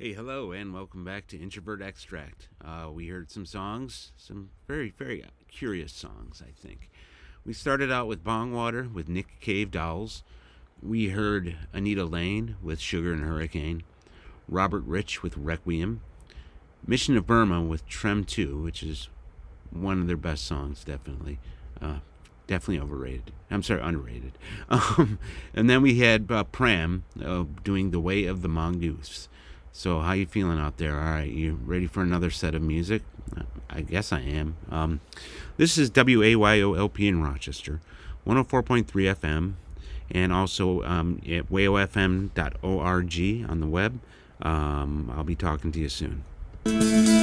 Hey, hello, and welcome back to Introvert Extract. We heard some songs, some very, very curious songs, I think. We started out with Bongwater with Nick Cave Dolls. We heard Anita Lane with Sugar and Hurricane. Robert Rich with Requiem. Mission of Burma with Trem 2, which is one of their best songs, definitely. Definitely overrated. I'm sorry, underrated. And then we had Pram doing The Way of the Mongoose. So how you feeling out there? All right, you ready for another set of music? I guess I am. This is WAYOLP in Rochester, 104.3 FM, and also at wayofm.org on the web. I'll be talking to you soon.